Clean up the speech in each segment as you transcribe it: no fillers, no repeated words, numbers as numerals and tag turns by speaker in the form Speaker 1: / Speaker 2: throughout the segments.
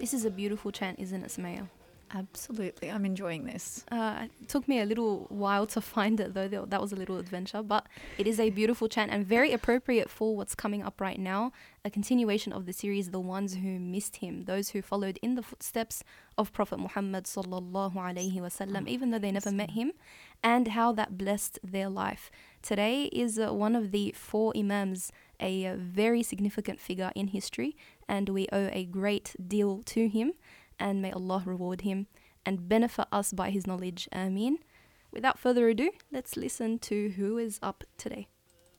Speaker 1: This is a beautiful chant, isn't it, Sumaya?
Speaker 2: Absolutely. I'm enjoying this.
Speaker 1: It took me a little while to find it, though. That was a little adventure, but it is a beautiful chant and very appropriate for what's coming up right now, a continuation of the series, The Ones Who Missed Him, those who followed in the footsteps of Prophet Muhammad sallallahu alaihi wasallam, even though they never met him, and how that blessed their life. Today is one of the 4 Imams, a very significant figure in history, and we owe a great deal to him. And may Allah reward him and benefit us by his knowledge. Ameen. Without further ado, let's listen to who is up today.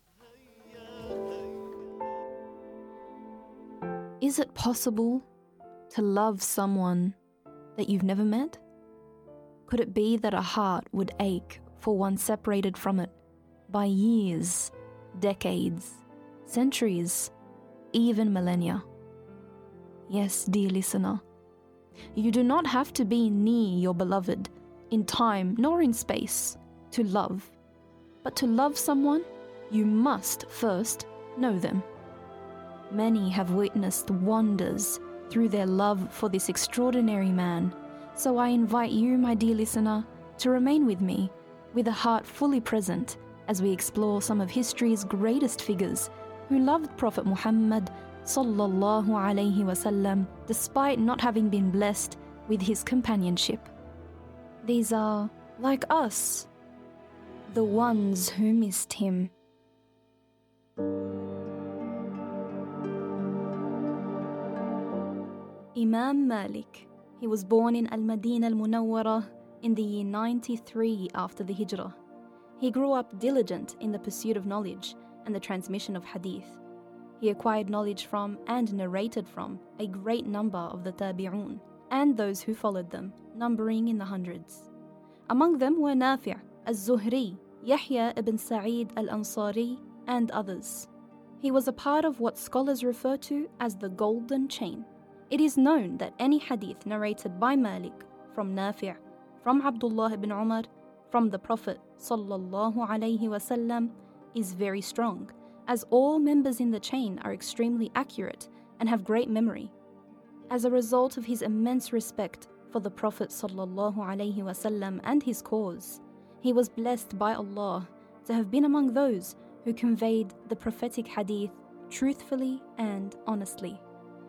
Speaker 1: Is it possible to love someone that you've never met? Could it be that a heart would ache for one separated from it by years, decades, centuries, even millennia? Yes, dear listener, you do not have to be near your beloved in time nor in space to love. But to love someone, you must first know them. Many have witnessed wonders through their love for this extraordinary man. So I invite you, my dear listener, to remain with me with a heart fully present as we explore some of history's greatest figures who loved Prophet Muhammad sallallahu alaihi wasallam despite not having been blessed with his companionship. These are, like us, the ones who missed him. Imam Malik. He was born in Al-Madinah Al-Munawwarah in the year 93 after the Hijrah. He grew up diligent in the pursuit of knowledge and the transmission of hadith. He acquired knowledge from and narrated from a great number of the tabi'un and those who followed them, numbering in the hundreds. Among them were Nafi', Az-Zuhri, Yahya ibn Sa'id al-Ansari, and others. He was a part of what scholars refer to as the Golden Chain. It is known that any hadith narrated by Malik, from Nafi', from Abdullah ibn Umar, from the Prophet sallallahu alaihi wasallam, is very strong, as all members in the chain are extremely accurate and have great memory. As a result of his immense respect for the Prophet sallallahu alaihi wasallam and his cause, he was blessed by Allah to have been among those who conveyed the prophetic hadith truthfully and honestly.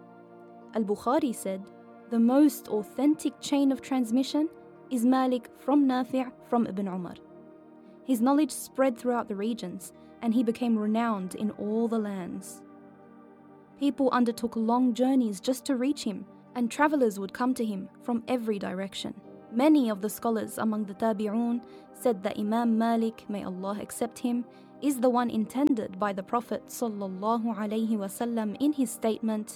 Speaker 1: Al-Bukhari said, "The most authentic chain of transmission is Malik from Nafi' from Ibn Umar." His knowledge spread throughout the regions, and he became renowned in all the lands. People undertook long journeys just to reach him, and travelers would come to him from every direction. Many of the scholars among the tabi'un said that Imam Malik, may Allah accept him, is the one intended by the Prophet sallallahu alaihi wasallam in his statement,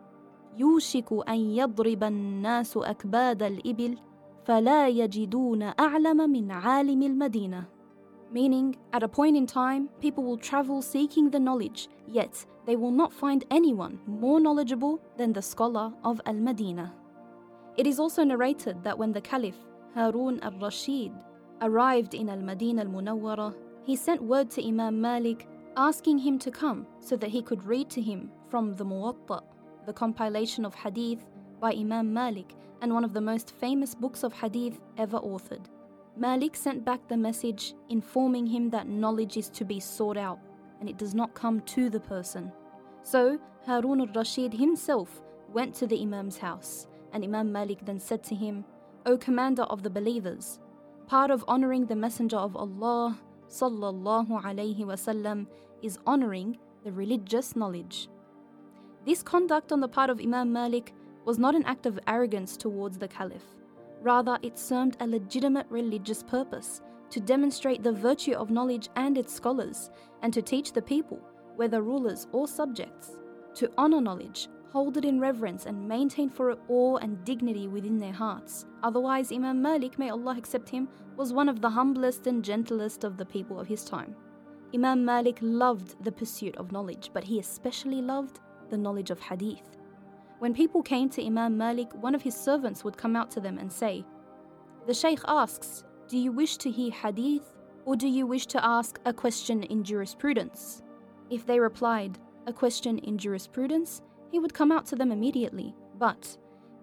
Speaker 1: يوشك أن يضرب الناس أكباد الإبل فلا يجدون أعلم من عالم المدينة. Meaning, at a point in time, people will travel seeking the knowledge, yet they will not find anyone more knowledgeable than the scholar of Al-Madinah. It is also narrated that when the Caliph, Harun al-Rashid, arrived in Al-Madinah Al-Munawwarah, he sent word to Imam Malik asking him to come so that he could read to him from the Muwatta, the compilation of hadith by Imam Malik and one of the most famous books of hadith ever authored. Malik sent back the message informing him that knowledge is to be sought out and it does not come to the person. So Harun al-Rashid himself went to the Imam's house, and Imam Malik then said to him, "O Commander of the believers, part of honoring the Messenger of Allah sallallahu alaihi wasallam is honoring the religious knowledge." This conduct on the part of Imam Malik was not an act of arrogance towards the Caliph. Rather, it served a legitimate religious purpose to demonstrate the virtue of knowledge and its scholars, and to teach the people, whether rulers or subjects, to honor knowledge, hold it in reverence, and maintain for it awe and dignity within their hearts. Otherwise, Imam Malik, may Allah accept him, was one of the humblest and gentlest of the people of his time. Imam Malik loved the pursuit of knowledge, but he especially loved the knowledge of hadith. When people came to Imam Malik, one of his servants would come out to them and say, "The Shaykh asks, do you wish to hear hadith, or do you wish to ask a question in jurisprudence?" If they replied, "A question in jurisprudence," he would come out to them immediately. But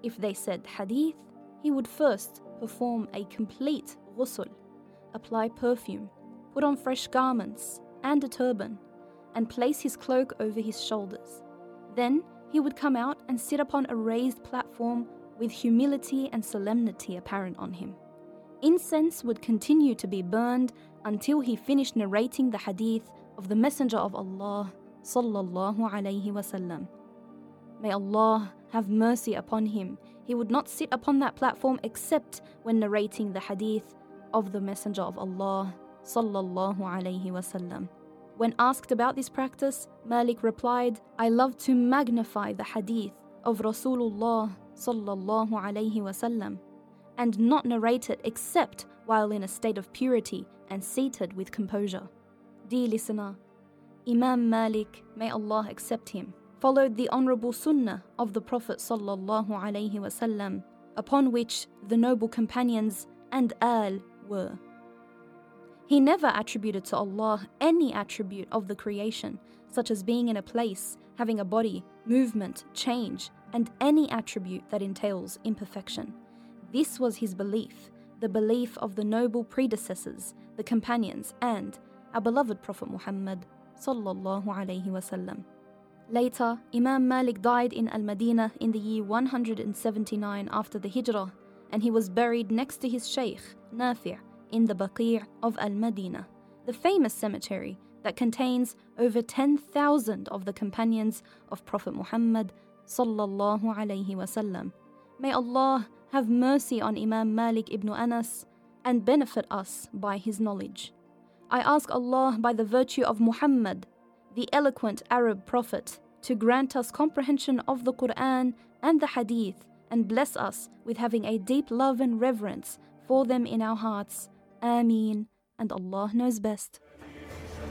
Speaker 1: If they said hadith, he would first perform a complete ghusl, apply perfume, put on fresh garments and a turban, and place his cloak over his shoulders. Then he would come out and sit upon a raised platform with humility and solemnity apparent on him. Incense would continue to be burned until he finished narrating the hadith of the Messenger of Allah sallallahu alayhi wasallam. May Allah have mercy upon him. He would not sit upon that platform except when narrating the hadith of the Messenger of Allah sallallahu alayhi wasallam. When asked about this practice, Malik replied, I love to magnify the hadith of Rasulullah sallallahu alayhi wasallam and not narrate it except while in a state of purity and seated with composure. Dear listener, Imam Malik, may Allah accept him, followed the honourable sunnah of the Prophet sallallahu alayhi wasallam, upon which the noble companions and al were. He never attributed to Allah any attribute of the creation, such as being in a place, having a body, movement, change, and any attribute that entails imperfection. This was his belief, the belief of the noble predecessors, the companions, and our beloved Prophet Muhammad sallallahu alayhi wasallam. Later, Imam Malik died in Al-Madinah in the year 179 after the Hijrah, and he was buried next to his Shaykh, Nafi' in the Baqi' of Al-Madinah, the famous cemetery that contains over 10,000 of the companions of Prophet Muhammad sallallahu alayhi wasallam. May Allah have mercy on Imam Malik ibn Anas and benefit us by his knowledge. I ask Allah by the virtue of Muhammad, the eloquent Arab prophet, to grant us comprehension of the Quran and the Hadith and bless us with having a deep love and reverence for them in our hearts. Ameen, and Allah knows best.